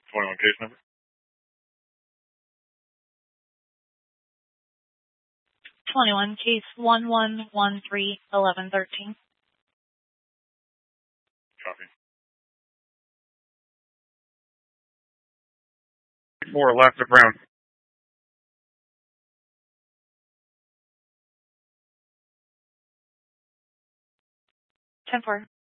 21 case number. 21 case 11131113. Copy. More left of Brown. 10-4.